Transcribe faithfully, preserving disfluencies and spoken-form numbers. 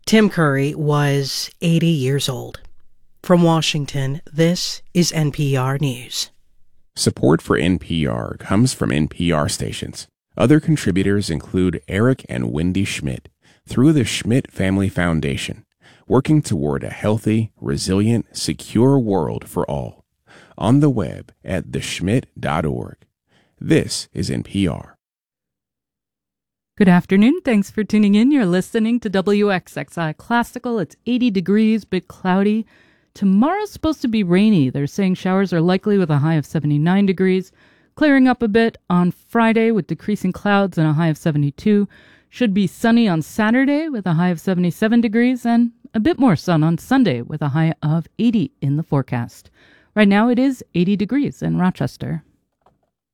Tim Curry was eighty years old. From Washington, this is N P R News. Support for N P R comes from N P R stations. Other contributors include Eric and Wendy Schmidt through the Schmidt Family Foundation, working toward a healthy, resilient, secure world for all. On the web at the schmidt dot org. This is N P R. Good afternoon. Thanks for tuning in. You're listening to W X X I Classical. It's eighty degrees, bit cloudy. Tomorrow's supposed to be rainy. They're saying showers are likely with a high of seventy-nine degrees. Clearing up a bit on Friday with decreasing clouds and a high of seventy-two. Should be sunny on Saturday with a high of seventy-seven degrees and a bit more sun on Sunday with a high of eighty in the forecast. Right now it is eighty degrees in Rochester.